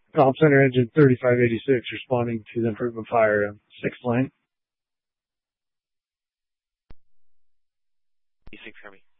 Comm Center Engine 3586 responding to the improvement fire on 6th line. E6 Heavy.